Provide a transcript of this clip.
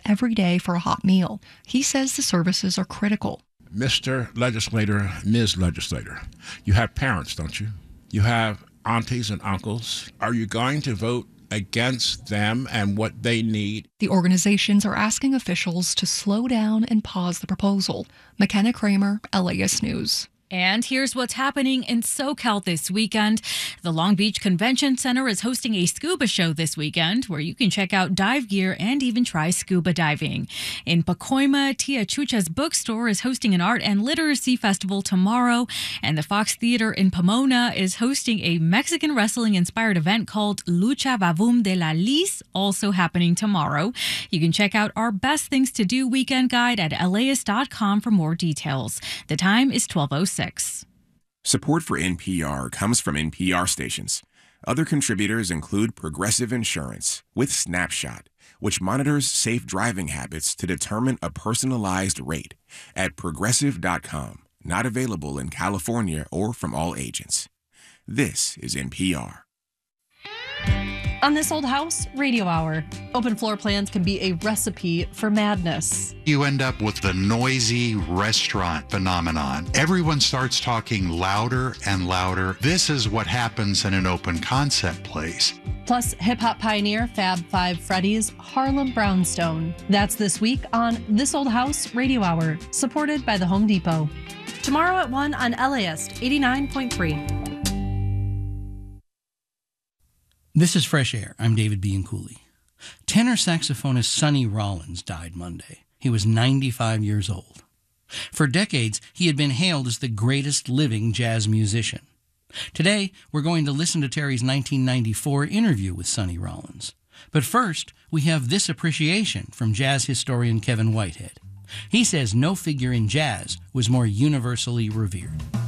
every day for a hot meal. He says the services are critical. Mr. Legislator, Ms. Legislator, you have parents, don't you? You have aunties and uncles. Are you going to vote against them and what they need? The organizations are asking officials to slow down and pause the proposal. McKenna Kramer, LAist News. And here's what's happening in SoCal this weekend. The Long Beach Convention Center is hosting a scuba show this weekend where you can check out dive gear and even try scuba diving. In Pacoima, Tia Chucha's bookstore is hosting an art and literacy festival tomorrow. And the Fox Theater in Pomona is hosting a Mexican wrestling-inspired event called Lucha Vavum de la Lis, also happening tomorrow. You can check out our Best Things to Do weekend guide at LAist.com for more details. The time is 12:06. Support for NPR comes from NPR stations. Other contributors include Progressive Insurance with Snapshot, which monitors safe driving habits to determine a personalized rate at Progressive.com. Not available in California or from all agents. This is NPR. On This Old House Radio Hour, open floor plans can be a recipe for madness. You end up with the noisy restaurant phenomenon. Everyone starts talking louder and louder. This is what happens in an open concept place. Plus, hip-hop pioneer Fab Five Freddy's Harlem Brownstone. That's this week on This Old House Radio Hour, supported by the Home Depot. Tomorrow at 1 on LAist 89.3. This is Fresh Air. I'm David Bianculli. Tenor saxophonist Sonny Rollins died Monday. He was 95 years old. For decades, he had been hailed as the greatest living jazz musician. Today, we're going to listen to Terry's 1994 interview with Sonny Rollins. But first, we have this appreciation from jazz historian Kevin Whitehead. He says no figure in jazz was more universally revered.